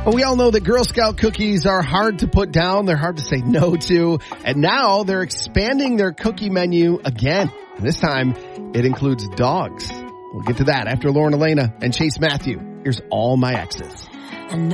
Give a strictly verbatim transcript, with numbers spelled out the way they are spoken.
Well, we all know that Girl Scout cookies are hard to put down. They're hard to say no to. And now they're expanding their cookie menu again. This time, it includes dogs. We'll get to that after Lauren Elena and Chase Matthew. Here's All My Exes.